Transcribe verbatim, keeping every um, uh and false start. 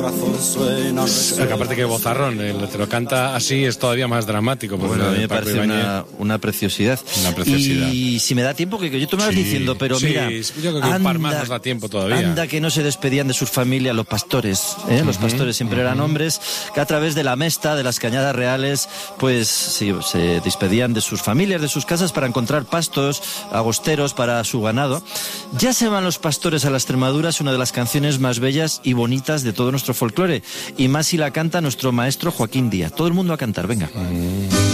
Aparte que vozarrón, el, te lo canta así, es todavía más dramático. Bueno, a mí me parece una, una preciosidad. Una preciosidad. Y si me da tiempo, que, que yo te me vas Sí, diciendo, pero sí, mira, yo creo que un par más nos da tiempo todavía. Anda que no se despedían de sus familias los pastores, ¿eh? Los Ujú, pastores siempre ujú. eran hombres que a través de la mesta, de las cañadas reales, pues sí, se despedían de sus familias, de sus casas para encontrar pastos agosteros para su ganado. Ya se van los pastores a la Extremadura es una de las canciones más bellas y bonitas de todo nuestro folclore, y más si la canta nuestro maestro Joaquín Díaz. Todo el mundo a cantar, venga.